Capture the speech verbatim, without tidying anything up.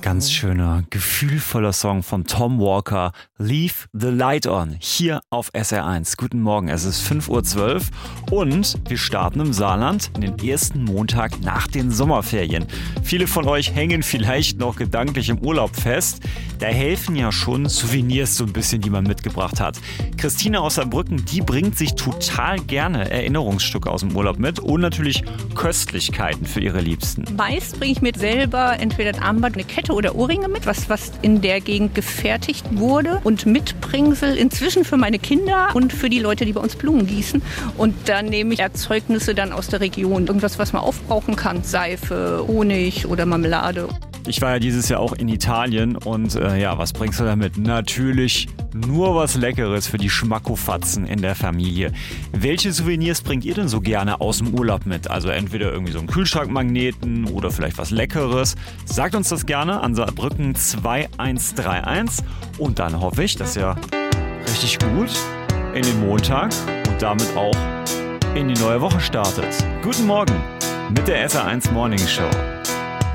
Ganz schöner, gefühlvoller Song von Tom Walker, Leave the Light On, hier auf S R eins. Guten Morgen, es ist fünf Uhr zwölf und wir starten im Saarland in den ersten Montag nach den Sommerferien. Viele von euch hängen vielleicht noch gedanklich im Urlaub fest. Da helfen ja schon Souvenirs so ein bisschen, die man mitgebracht hat. Christine aus Saarbrücken, die bringt sich total gerne Erinnerungsstücke aus dem Urlaub mit und natürlich Köstlichkeiten für ihre Liebsten. Meist bringe ich mir selber entweder ein Armband, eine Kette oder Ohrringe mit, was, was in der Gegend gefertigt wurde. Und Mitbringsel inzwischen für meine Kinder und für die Leute, die bei uns Blumen gießen. Und dann nehme ich Erzeugnisse dann aus der Region. Irgendwas, was man aufbrauchen kann. Seife, Honig oder Marmelade. Ich war ja dieses Jahr auch in Italien und äh, ja, was bringst du damit? Natürlich nur was Leckeres für die Schmackofatzen in der Familie. Welche Souvenirs bringt ihr denn so gerne aus dem Urlaub mit? Also entweder irgendwie so einen Kühlschrankmagneten oder vielleicht was Leckeres. Sagt uns das gerne an Saarbrücken zwei eins drei eins und dann hoffe ich, dass ihr richtig gut in den Montag und damit auch in die neue Woche startet. Guten Morgen mit der S R eins Morning Show.